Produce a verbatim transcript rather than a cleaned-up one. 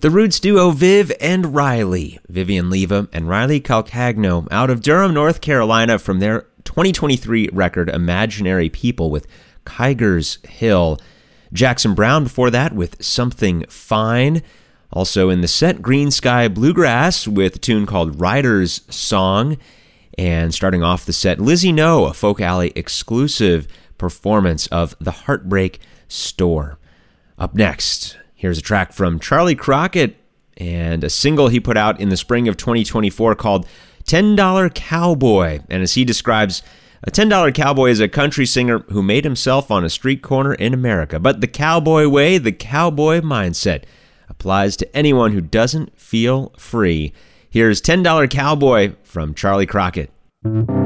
The Roots duo Viv and Riley, Vivian Leva and Riley Calcagno, out of Durham, North Carolina, from their twenty twenty-three record Imaginary People with Kiger's Hill. Jackson Browne before that with Something Fine. Also in the set, Green Sky Bluegrass with a tune called Rider's Song. And starting off the set, Lizzie No, a Folk Alley exclusive performance of The Heartbreak Store. Up next, here's a track from Charlie Crockett and a single he put out in the spring of twenty twenty-four called ten dollar Cowboy. And as he describes, a ten dollar cowboy is a country singer who made himself on a street corner in America. But the cowboy way, the cowboy mindset, applies to anyone who doesn't feel free. Here's ten dollar Cowboy from Charlie Crockett.